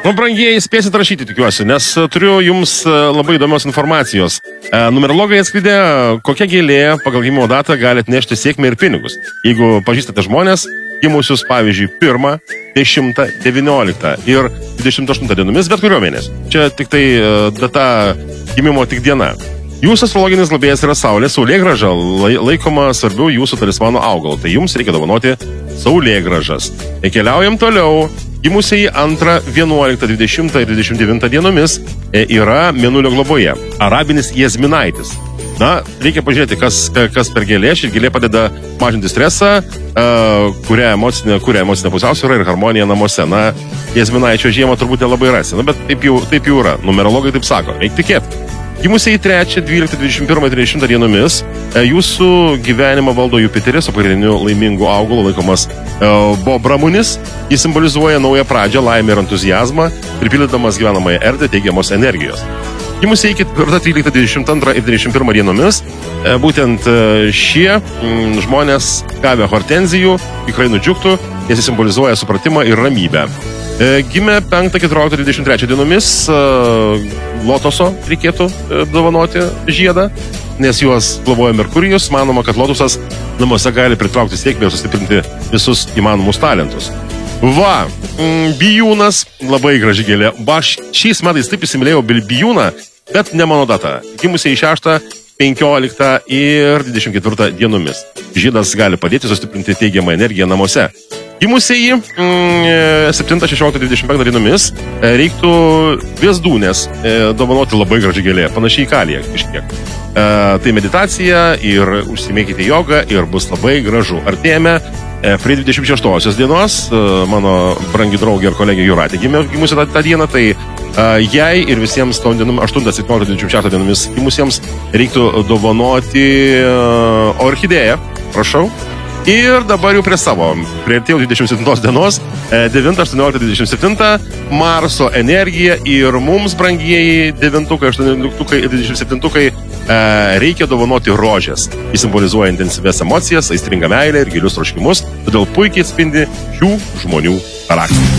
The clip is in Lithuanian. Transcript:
Nu, brangieji, spėsit rašyti, tikiuosi, nes turiu jums labai įdomios informacijos. Numerologai atskleidė, kokia gėlė pagal gimimo datą gali atnešti sėkmę ir pinigus. Jeigu pažįstate žmonės, gimusius, pavyzdžiui, 1, 10, 19 ir 28 dienomis, bet kurio mėnesį. Čia tik tai data gimimo tik diena. Jūsų astrologinis globėjas yra Saulė. Saulėgrąža laikoma svarbiu jūsų talismano augalu. Tai jums reikia dovanoti saulėgrąžas. Keliaujam toliau. Gimusieji 2, 11, 20 ir 29 dienomis yra Mėnulio globoje. Arabinis jazminaitis. Na, reikia pažiūrėti, kas per gėlė. Ši gėlė padeda mažinti stresą, kuria emocinė pusiausvyrą ir harmonija namuose. Na, jazminaičio žiemą turbūt nelabai rasi. Na, bet taip jau yra. Numerologai taip sako. Eik tikėti. Gimusieji 3, 12, 21 ir 30 dienomis jūsų gyvenimą valdo Jupiteris, o pagrindiniu laimingu augalu laikomas Bobramunis. Jis simbolizuoja naują pradžią, laimę ir entuzijazmą, pripildydamas gyvenamąją erdvę teigiamos energijos. Gimusieji 4, 13, 22 ir 21 dienomis būtent šie žmonės gavę hortenzijų tikrai nudžiugtų, nes jis simbolizuoja supratimą ir ramybę. Gimė 5, 14, 23 dienomis lotoso reikėtų dovanoti žiedą, nes juos globoja Merkurijus. Manoma, kad lotusas namuose gali pritraukti sėkmę ir sustiprinti visus įmanomus talentus. Va, bijūnas, labai graži gėlė. Aš šiais metais taip įsimylėjau bijūną, bet ne mano data. Gimusieji 6, 15 ir 24 dienomis. Žiedas gali padėti sustiprinti teigiamą energiją namuose. Gimusieji 7, 16, 25 dienomis reiktų Vėzdūnės dovanoti labai graži gėlė, panašiai į kaliją kažkiek. Tai meditacija ir užsimėkite jogą ir bus labai gražu. Artėjame prie 26 dienos, mano brangi draugė ir kolegė Jūratė gimusi tą dieną, tai jai ir visiems 8, 17, 26 dienomis gimusiems reiktų dovanoti orchidėją, prašau. Ir dabar jau priartėjau 27 dienos, 9, 18, 27, Marso energija ir mums, brangieji, 9, 18 ir 27 reikia dovanoti rožės. Jis simbolizuoja intensyves emocijas, aistringą meilę ir gilius troškimus, todėl puikiai atspindi šių žmonių charakterį.